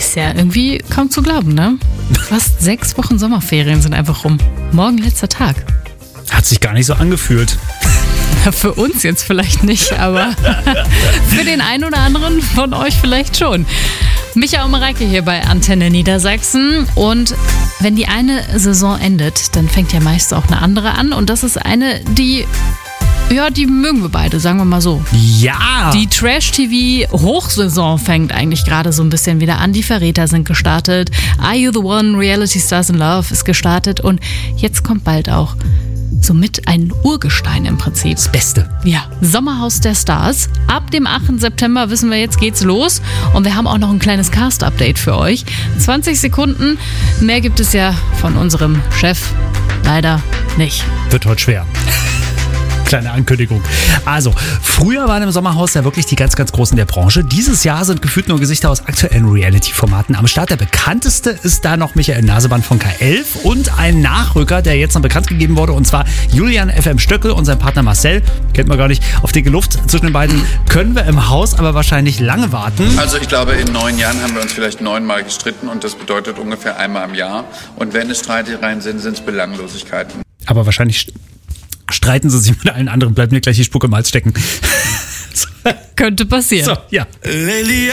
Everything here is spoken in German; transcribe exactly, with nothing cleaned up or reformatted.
Ist ja irgendwie kaum zu glauben, ne? Fast sechs Wochen Sommerferien sind einfach rum. Morgen letzter Tag. Hat sich gar nicht so angefühlt. Für uns jetzt vielleicht nicht, aber für den einen oder anderen von euch vielleicht schon. Micha und Mareike hier bei Antenne Niedersachsen. Und wenn die eine Saison endet, dann fängt ja meist auch eine andere an. Und das ist eine, die, ja, die mögen wir beide, sagen wir mal so. Ja! Die Trash-T V-Hochsaison fängt eigentlich gerade so ein bisschen wieder an. Die Verräter sind gestartet. Are You The One? Reality Stars in Love ist gestartet. Und jetzt kommt bald auch somit ein Urgestein im Prinzip. Das Beste. Ja, Sommerhaus der Stars. Ab dem achten September wissen wir, jetzt geht's los. Und wir haben auch noch ein kleines Cast-Update für euch. zwanzig Sekunden. Mehr gibt es ja von unserem Chef leider nicht. Wird heute schwer. Kleine Ankündigung. Also, früher waren im Sommerhaus ja wirklich die ganz, ganz Großen der Branche. Dieses Jahr sind gefühlt nur Gesichter aus aktuellen Reality-Formaten am Start. Der bekannteste ist da noch Michael Naseband von K elf und ein Nachrücker, der jetzt noch bekannt gegeben wurde, und zwar Julian F M Stöckel und sein Partner Marcel. Kennt man gar nicht. Auf dicke Luft zwischen den beiden können wir im Haus aber wahrscheinlich lange warten. Also ich glaube, in neun Jahren haben wir uns vielleicht neunmal gestritten und das bedeutet ungefähr einmal im Jahr. Und wenn es Streitereien sind, sind es Belanglosigkeiten. Aber wahrscheinlich streiten sie sich mit allen anderen, bleibt mir gleich die Spucke im Hals stecken. Könnte passieren. So, ja.